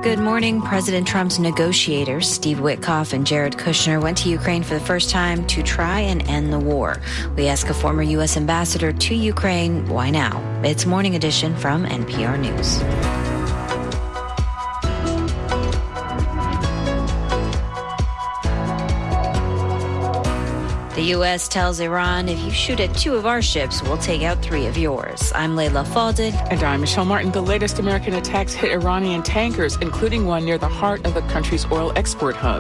Good morning. President Trump's negotiators, Steve Witkoff and Jared Kushner, went to Ukraine for the first time to try and end the war. We ask a former U.S. ambassador to Ukraine, why now? It's Morning Edition from NPR News. The U.S. tells Iran, if you shoot at 2 of our ships, we'll take out 3 of yours. I'm Layla Falded. And I'm Michelle Martin. The latest American attacks hit Iranian tankers, including one near the heart of the country's oil export hub.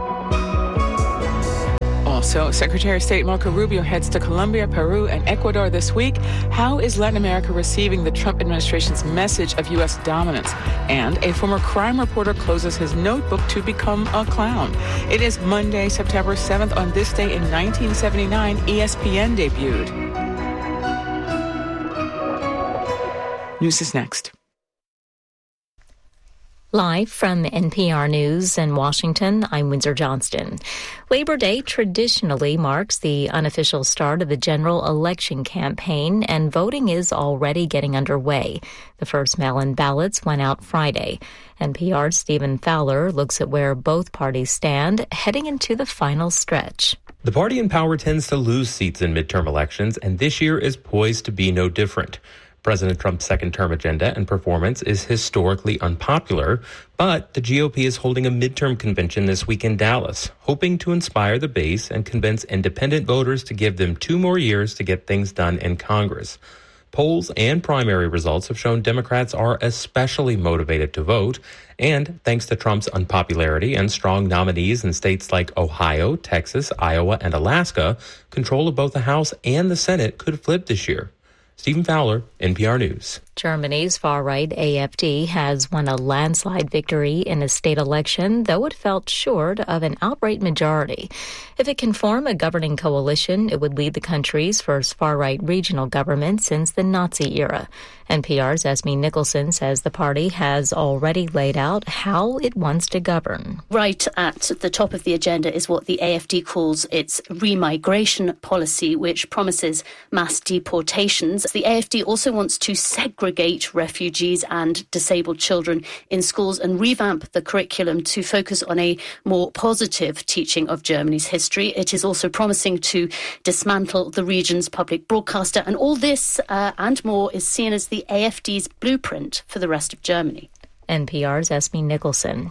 Also, Secretary of State Marco Rubio heads to Colombia, Peru, and Ecuador this week. How is Latin America receiving the Trump administration's message of U.S. dominance? And a former crime reporter closes his notebook to become a clown. It is Monday, September 7th. On this day in 1979, ESPN debuted. News is next. Live from NPR News in Washington, I'm Windsor Johnston. Labor Day traditionally marks the unofficial start of the general election campaign, and voting is already getting underway. The first mail-in ballots went out Friday. NPR's Stephen Fowler looks at where both parties stand heading into the final stretch. The party in power tends to lose seats in midterm elections, and this year is poised to be no different. President Trump's second-term agenda and performance is historically unpopular, but the GOP is holding a midterm convention this week in Dallas, hoping to inspire the base and convince independent voters to give them 2 more years to get things done in Congress. Polls and primary results have shown Democrats are especially motivated to vote, and thanks to Trump's unpopularity and strong nominees in states like Ohio, Texas, Iowa, and Alaska, control of both the House and the Senate could flip this year. Stephen Fowler, NPR News. Germany's far-right AfD has won a landslide victory in a state election, though it fell short of an outright majority. If it can form a governing coalition, it would lead the country's first far-right regional government since the Nazi era. NPR's Esme Nicholson says the party has already laid out how it wants to govern. Right at the top of the agenda is what the AfD calls its remigration policy, which promises mass deportations. The AfD also wants to segregate refugees and disabled children in schools and revamp the curriculum to focus on a more positive teaching of Germany's history. It is also promising to dismantle the region's public broadcaster. And all this and more is seen as the AfD's blueprint for the rest of Germany. NPR's Esme Nicholson.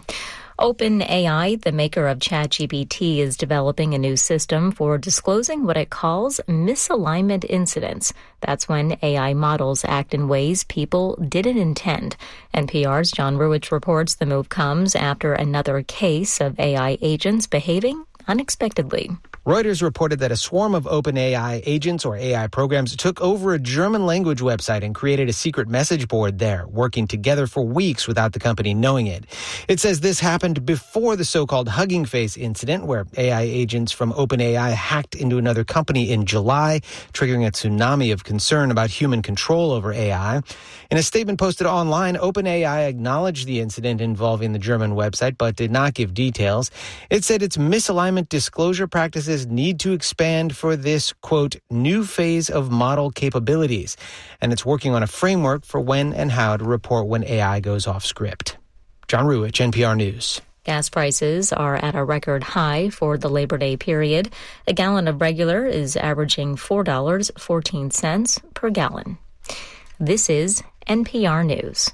OpenAI, the maker of ChatGPT, is developing a new system for disclosing what it calls misalignment incidents. That's when AI models act in ways people didn't intend. NPR's John Ruwitch reports the move comes after another case of AI agents behaving unexpectedly. Reuters reported that a swarm of OpenAI agents or AI programs took over a German language website and created a secret message board there, working together for weeks without the company knowing it. It says this happened before the so-called Hugging Face incident, where AI agents from OpenAI hacked into another company in July, triggering a tsunami of concern about human control over AI. In a statement posted online, OpenAI acknowledged the incident involving the German website, but did not give details. It said its misalignment disclosure practices need to expand for this, quote, new phase of model capabilities. And it's working on a framework for when and how to report when AI goes off script. John Ruwitch, NPR News. Gas prices are at a record high for the Labor Day period. A gallon of regular is averaging $4.14 per gallon. This is NPR News.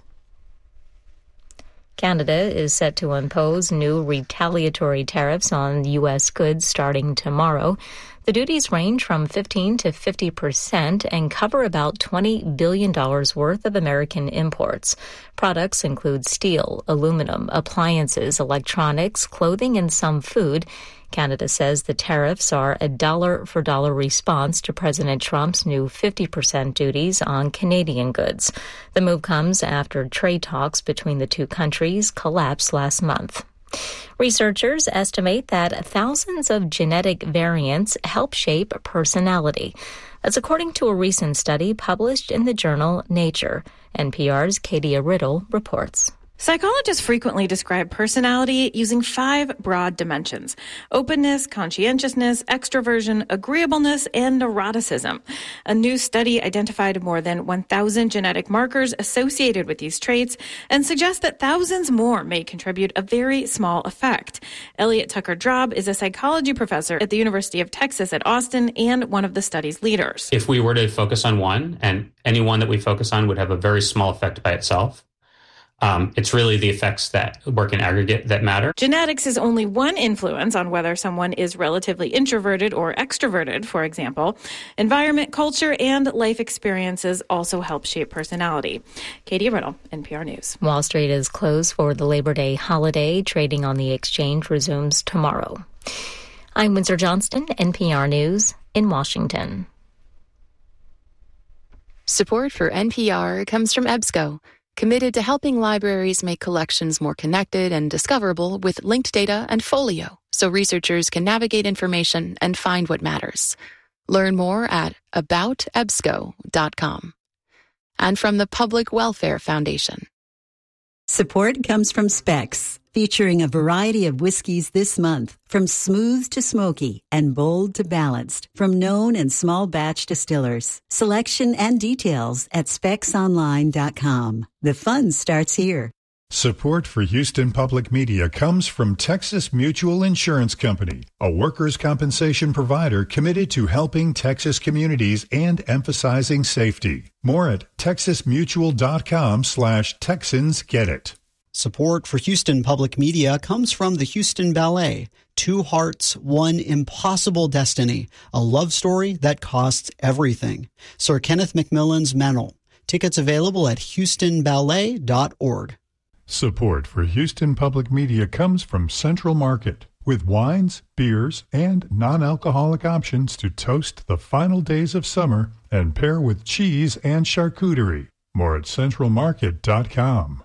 Canada is set to impose new retaliatory tariffs on U.S. goods starting tomorrow. The duties range from 15% to 50% and cover about $20 billion worth of American imports. Products include steel, aluminum, appliances, electronics, clothing, and some food. Canada says the tariffs are a dollar-for-dollar response to President Trump's new 50% duties on Canadian goods. The move comes after trade talks between the two countries collapsed last month. Researchers estimate that thousands of genetic variants help shape personality. That's according to a recent study published in the journal Nature. NPR's Katia Riddle reports. Psychologists frequently describe personality using 5 broad dimensions: openness, conscientiousness, extroversion, agreeableness, and neuroticism. A new study identified more than 1,000 genetic markers associated with these traits and suggests that thousands more may contribute a very small effect. Elliot Tucker-Drob is a psychology professor at the University of Texas at Austin and one of the study's leaders. If we were to focus on one, and any one that we focus on would have a very small effect by itself, it's really the effects that work in aggregate that matter. Genetics is only one influence on whether someone is relatively introverted or extroverted, for example. Environment, culture, and life experiences also help shape personality. Katie Riddle, NPR News. Wall Street is closed for the Labor Day holiday. Trading on the exchange resumes tomorrow. I'm Windsor Johnston, NPR News in Washington. Support for NPR comes from EBSCO, committed to helping libraries make collections more connected and discoverable with linked data and Folio, so researchers can navigate information and find what matters. Learn more at aboutebsco.com. And from the Public Welfare Foundation. Support comes from Specs, featuring a variety of whiskeys this month, from smooth to smoky and bold to balanced, from known and small batch distillers. Selection and details at specsonline.com. The fun starts here. Support for Houston Public Media comes from Texas Mutual Insurance Company, a workers' compensation provider committed to helping Texas communities and emphasizing safety. More at texasmutual.com/TexansGetIt. Support for Houston Public Media comes from the Houston Ballet. 2 Hearts, One Impossible Destiny, a love story that costs everything. Sir Kenneth Macmillan's Meynell. Tickets available at houstonballet.org. Support for Houston Public Media comes from Central Market, with wines, beers, and non-alcoholic options to toast the final days of summer and pair with cheese and charcuterie. More at centralmarket.com.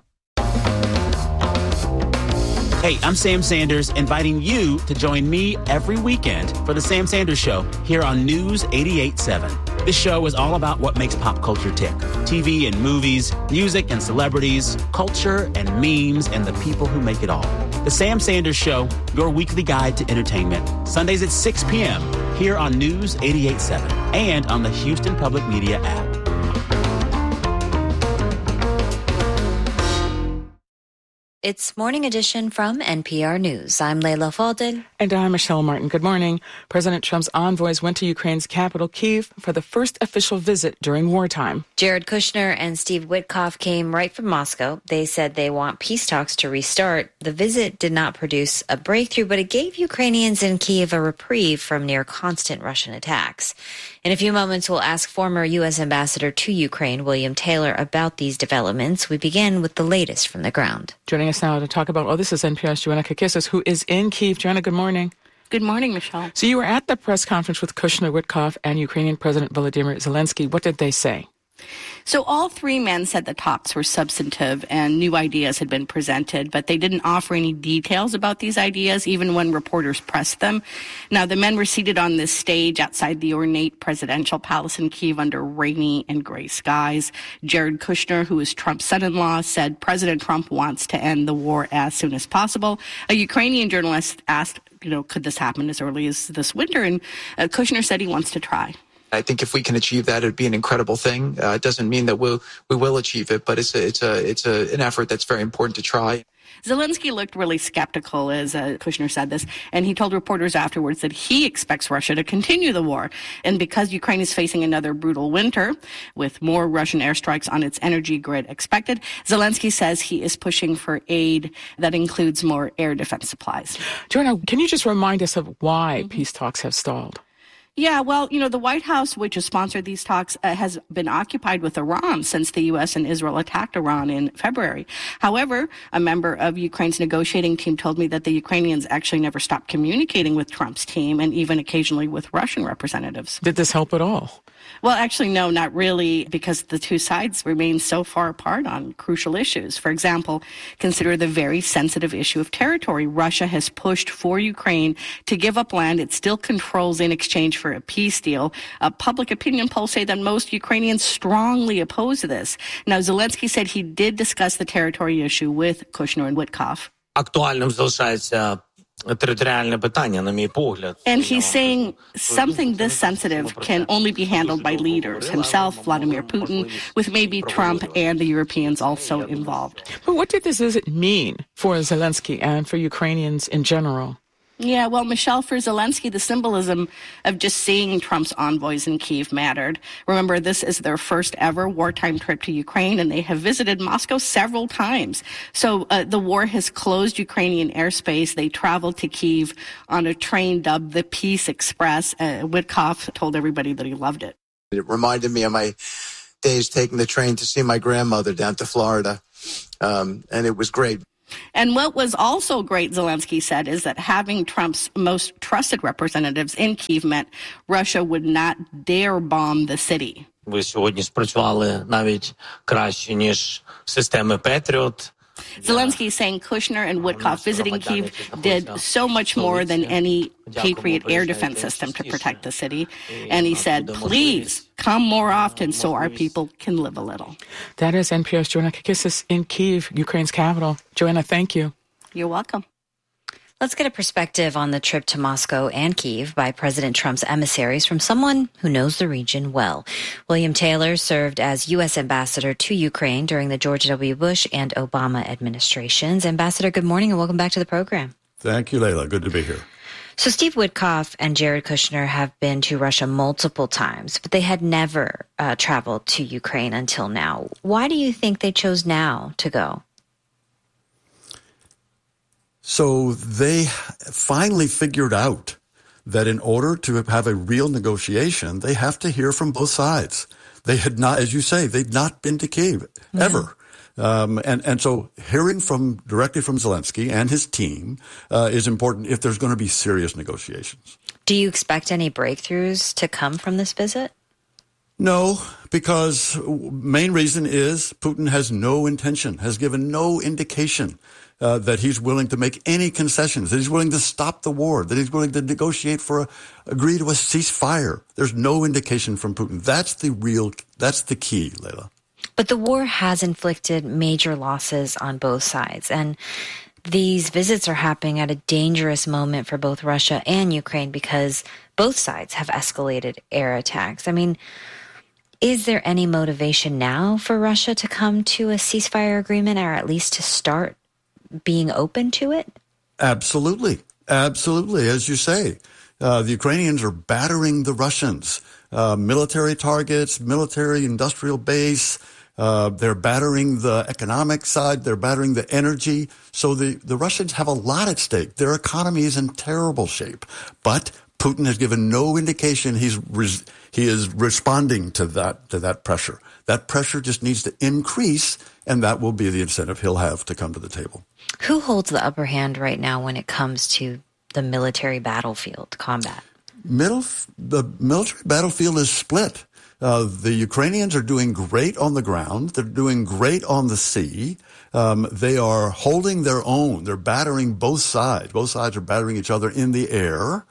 Hey, I'm Sam Sanders, inviting you to join me every weekend for The Sam Sanders Show here on News 88.7. This show is all about what makes pop culture tick. TV and movies, music and celebrities, culture and memes, and the people who make it all. The Sam Sanders Show, your weekly guide to entertainment. Sundays at 6 p.m. here on News 88.7 and on the Houston Public Media app. It's Morning Edition from NPR News. I'm Leila Fadel. And I'm Michelle Martin. Good morning. President Trump's envoys went to Ukraine's capital, Kyiv, for the first official visit during wartime. Jared Kushner and Steve Witkoff came right from Moscow. They said they want peace talks to restart. The visit did not produce a breakthrough, but it gave Ukrainians in Kyiv a reprieve from near constant Russian attacks. In a few moments, we'll ask former U.S. Ambassador to Ukraine, William Taylor, about these developments. We begin with the latest from the ground. Joining us now to talk about all this is NPR's Joanna Kakissis, who is in Kyiv. Joanna, good morning. Good morning, Michelle. So you were at the press conference with Kushner, Witkoff, and Ukrainian President Volodymyr Zelensky. What did they say? So all 3 men said the talks were substantive and new ideas had been presented, but they didn't offer any details about these ideas, even when reporters pressed them. Now, the men were seated on this stage outside the ornate presidential palace in Kyiv under rainy and gray skies. Jared Kushner, who is Trump's son-in-law, said President Trump wants to end the war as soon as possible. A Ukrainian journalist asked, could this happen as early as this winter? And Kushner said he wants to try. I think if we can achieve that, it'd be an incredible thing. It doesn't mean that we will achieve it, but it's an effort that's very important to try. Zelensky looked really skeptical as Kushner said this, and he told reporters afterwards that he expects Russia to continue the war. And because Ukraine is facing another brutal winter, with more Russian airstrikes on its energy grid expected, Zelensky says he is pushing for aid that includes more air defense supplies. Joanna, can you just remind us of why peace talks have stalled? Yeah, well, the White House, which has sponsored these talks, has been occupied with Iran since the U.S. and Israel attacked Iran in February. However, a member of Ukraine's negotiating team told me that the Ukrainians actually never stopped communicating with Trump's team and even occasionally with Russian representatives. Did this help at all? Well, actually, no, not really, because the two sides remain so far apart on crucial issues. For example, consider the very sensitive issue of territory. Russia has pushed for Ukraine to give up land it still controls in exchange for a peace deal. Public opinion polls say that most Ukrainians strongly oppose this. Now, Zelensky said he did discuss the territory issue with Kushner and Witkoff. Актуальним залишається територіальне питання, на мій погляд. And he's saying something this sensitive can only be handled by leaders, himself, Vladimir Putin, with maybe Trump and the Europeans also involved. But what did this visit mean for Zelensky and for Ukrainians in general? Yeah, well, Michelle, for Zelensky, the symbolism of just seeing Trump's envoys in Kyiv mattered. Remember, this is their first ever wartime trip to Ukraine, and they have visited Moscow several times. So the war has closed Ukrainian airspace. They traveled to Kyiv on a train dubbed the Peace Express. Witkoff told everybody that he loved it. It reminded me of my days taking the train to see my grandmother down to Florida, and it was great. And what was also great, Zelensky said, is that having Trump's most trusted representatives in Kyiv meant Russia would not dare bomb the city. Ви сьогодні спрацювали навіть краще, ніж системи Patriot. Zelensky saying Kushner and Witkoff visiting Kyiv did so much more than any Patriot air defense system to protect the city. And he said, please come more often so our people can live a little. That is NPR's Joanna Kakissis in Kyiv, Ukraine's capital. Joanna, thank you. You're welcome. Let's get a perspective on the trip to Moscow and Kyiv by President Trump's emissaries from someone who knows the region well. William Taylor served as U.S. ambassador to Ukraine during the George W. Bush and Obama administrations. Ambassador, good morning and welcome back to the program. Thank you, Layla. Good to be here. So Steve Witkoff and Jared Kushner have been to Russia multiple times, but they had never traveled to Ukraine until now. Why do you think they chose now to go? So they finally figured out that in order to have a real negotiation, they have to hear from both sides. They had not, as you say, they'd not been to Kyiv ever. And so hearing directly from Zelensky and his team is important if there's going to be serious negotiations. Do you expect any breakthroughs to come from this visit? No, because main reason is Putin has no intention, has given no indication that he's willing to make any concessions, that he's willing to stop the war, that he's willing to negotiate agree to a ceasefire. There's no indication from Putin. That's the key, Layla. But the war has inflicted major losses on both sides, and these visits are happening at a dangerous moment for both Russia and Ukraine because both sides have escalated air attacks. I mean, is there any motivation now for Russia to come to a ceasefire agreement or at least to start being open to it? Absolutely. Absolutely. As you say, the Ukrainians are battering the Russians. Military targets, military industrial base. They're battering the economic side. They're battering the energy. So the Russians have a lot at stake. Their economy is in terrible shape. But Putin has given no indication he is responding to that pressure. That pressure just needs to increase, and that will be the incentive he'll have to come to the table. Who holds the upper hand right now when it comes to the military battlefield combat? The military battlefield is split. The Ukrainians are doing great on the ground. They're doing great on the sea. They are holding their own. They're battering both sides. Both sides are battering each other in the air.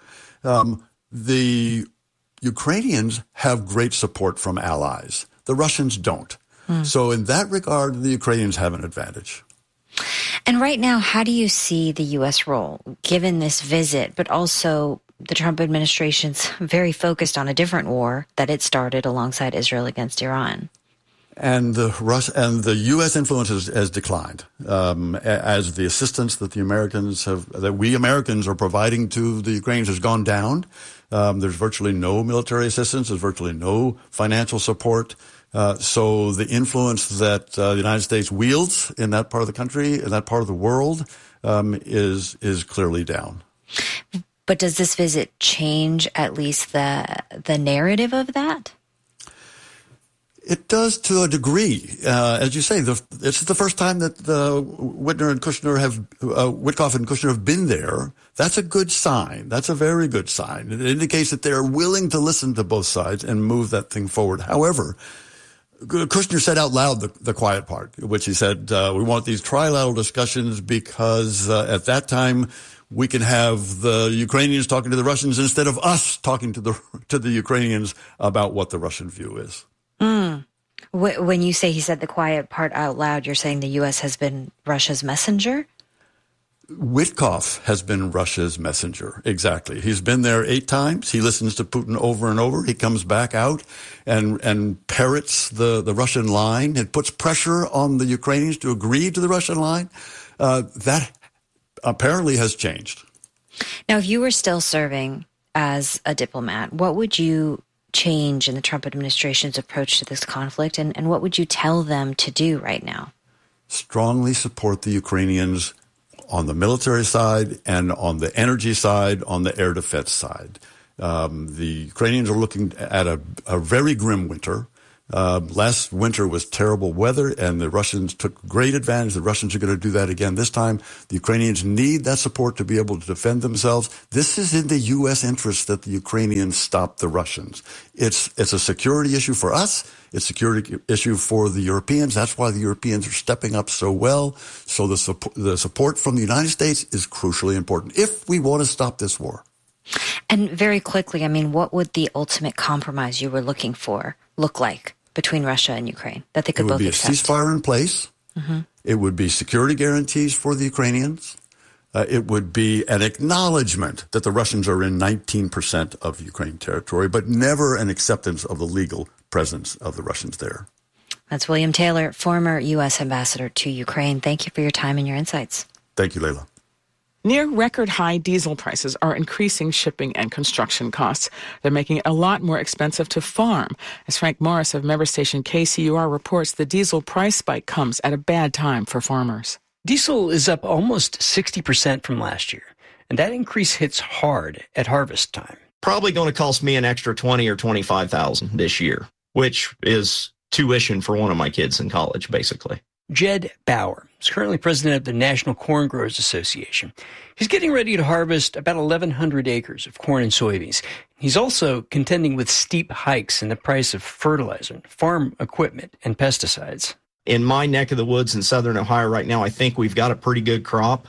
The Ukrainians have great support from allies. The Russians don't. So in that regard, the Ukrainians have an advantage. And right now, how do you see the U.S. role, given this visit, but also the Trump administration's very focused on a different war that it started alongside Israel against Iran? And the U.S. influence has declined as the assistance that we Americans are providing to the Ukrainians has gone down. There's virtually no military assistance. There's virtually no financial support. So the influence that the United States wields in that part of the country, in that part of the world, is clearly down. But does this visit change at least the narrative of that? It does to a degree. As you say, it's the first time that Witkoff and Kushner have been there. That's a good sign. That's a very good sign. It indicates that they're willing to listen to both sides and move that thing forward. However, Kushner said out loud the quiet part, which he said, we want these trilateral discussions because at that time we can have the Ukrainians talking to the Russians instead of us talking to the Ukrainians about what the Russian view is. When you say he said the quiet part out loud, you're saying the U.S. has been Russia's messenger? Witkoff has been Russia's messenger. Exactly. He's been there 8 times. He listens to Putin over and over. He comes back out and parrots the Russian line. It puts pressure on the Ukrainians to agree to the Russian line. That apparently has changed. Now, if you were still serving as a diplomat, what would you change in the Trump administration's approach to this conflict, and what would you tell them to do right now? Strongly support the Ukrainians on the military side and on the energy side, on the air defense side. The Ukrainians are looking at a very grim winter. Last winter was terrible weather, and the Russians took great advantage. The Russians are going to do that again this time. The Ukrainians need that support to be able to defend themselves. This is in the U.S. interest that the Ukrainians stop the Russians. It's a security issue for us. It's a security issue for the Europeans. That's why the Europeans are stepping up so well. So the support from the United States is crucially important if we want to stop this war. And very quickly, I mean, what would the ultimate compromise you were looking for look like between Russia and Ukraine that they could both accept? It would be a ceasefire in place. Mm-hmm. It would be security guarantees for the Ukrainians. It would be an acknowledgement that the Russians are in 19% of Ukraine territory, but never an acceptance of the legal presence of the Russians there. That's William Taylor, former U.S. ambassador to Ukraine. Thank you for your time and your insights. Thank you, Layla. Near record high diesel prices are increasing shipping and construction costs. They're making it a lot more expensive to farm. As Frank Morris of member station KCUR reports, the diesel price spike comes at a bad time for farmers. Diesel is up almost 60% from last year, and that increase hits hard at harvest time. Probably going to cost me an extra $20,000 or $25,000 this year, which is tuition for one of my kids in college, basically. Jed Bauer is currently president of the National Corn Growers Association. He's getting ready to harvest about 1,100 acres of corn and soybeans. He's also contending with steep hikes in the price of fertilizer, farm equipment, and pesticides. In my neck of the woods in southern Ohio right now, I think we've got a pretty good crop,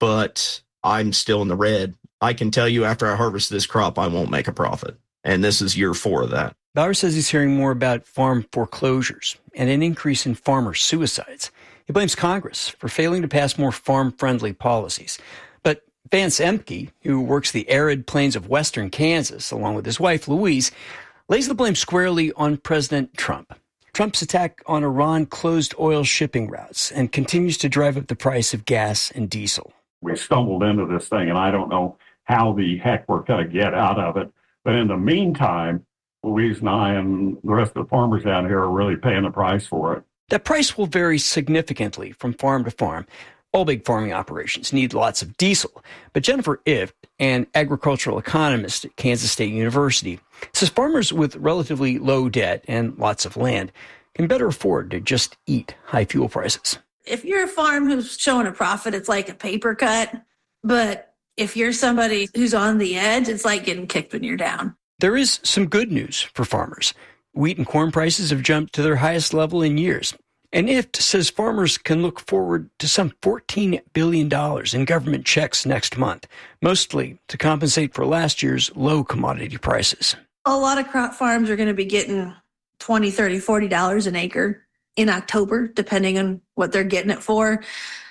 but I'm still in the red. I can tell you after I harvest this crop, I won't make a profit. And this is year 4 of that. Bauer says he's hearing more about farm foreclosures and an increase in farmer suicides. He blames Congress for failing to pass more farm-friendly policies. But Vance Emke, who works the arid plains of western Kansas, along with his wife, Louise, lays the blame squarely on President Trump. Trump's attack on Iran closed oil shipping routes and continues to drive up the price of gas and diesel. We stumbled into this thing, and I don't know how the heck we're going to get out of it. But in the meantime, Louise and I and the rest of the farmers down here are really paying the price for it. That price will vary significantly from farm to farm. All big farming operations need lots of diesel. But Jennifer Ift, an agricultural economist at Kansas State University, says farmers with relatively low debt and lots of land can better afford to just eat high fuel prices. If you're a farm who's showing a profit, it's like a paper cut. But if you're somebody who's on the edge, it's like getting kicked when you're down. There is some good news for farmers. Wheat and corn prices have jumped to their highest level in years. And IFT says farmers can look forward to some $14 billion in government checks next month, mostly to compensate for last year's low commodity prices. A lot of crop farms are going to be getting $20, $30, $40 an acre in October, depending on what they're getting it for.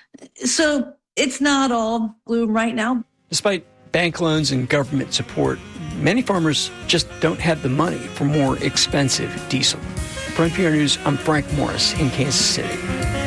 So it's not all gloom right now. Despite bank loans and government support, many farmers just don't have the money for more expensive diesel. For NPR News, I'm Frank Morris in Kansas City.